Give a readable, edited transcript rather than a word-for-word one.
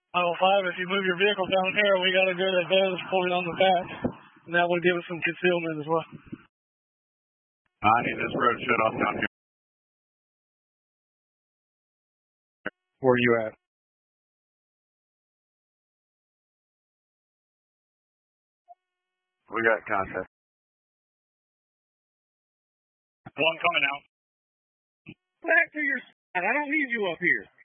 5, if you move your vehicle down here, we got to do the vantage point on the back, and that will give us some concealment as well. I need this road shut off down here. Where are you at? We got contact. One coming out. Back to your side. I don't need you up here.